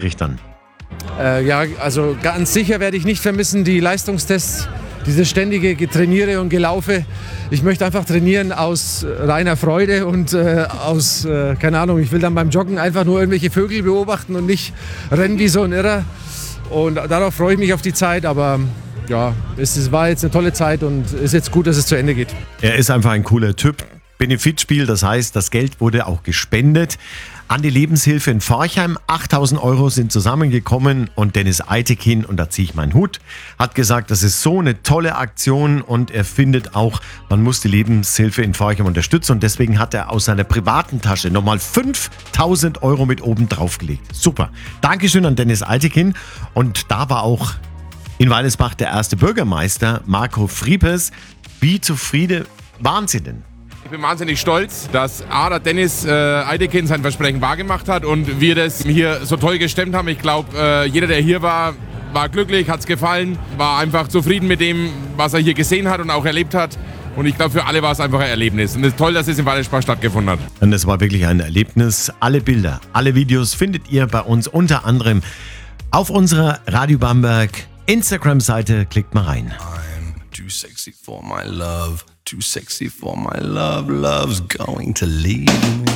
eintrichtern? Ja, also ganz sicher werde ich nicht vermissen, die Leistungstests, dieses ständige Getrainiere und Gelaufe. Ich möchte einfach trainieren aus reiner Freude und keine Ahnung, ich will dann beim Joggen einfach nur irgendwelche Vögel beobachten und nicht rennen wie so ein Irrer. Und darauf freue ich mich auf die Zeit, aber ja, es war jetzt eine tolle Zeit und ist jetzt gut, dass es zu Ende geht. Er ist einfach ein cooler Typ. Benefizspiel, das heißt, das Geld wurde auch gespendet an die Lebenshilfe in Forchheim. 8.000 Euro sind zusammengekommen und Dennis Eitekin, und da ziehe ich meinen Hut, hat gesagt, das ist so eine tolle Aktion und er findet auch, man muss die Lebenshilfe in Forchheim unterstützen und deswegen hat er aus seiner privaten Tasche nochmal 5.000 Euro mit oben draufgelegt. Super. Dankeschön an Dennis Eitekin, und da war auch in Weilisbach der erste Bürgermeister, Marco Friepes. Wie zufrieden waren Sie denn? Ich bin wahnsinnig stolz, dass der Dennis Eitekin sein Versprechen wahrgemacht hat und wir das hier so toll gestemmt haben. Ich glaube, jeder, der hier war glücklich, hat es gefallen, war einfach zufrieden mit dem, was er hier gesehen hat und auch erlebt hat. Und ich glaube, für alle war es einfach ein Erlebnis. Und es ist toll, dass es in Weilisbach stattgefunden hat. Und es war wirklich ein Erlebnis. Alle Bilder, alle Videos findet ihr bei uns unter anderem auf unserer Radio Bamberg Instagram-Seite. Klickt mal rein. I'm too sexy for my love. Too sexy for my love, love's going to leave me.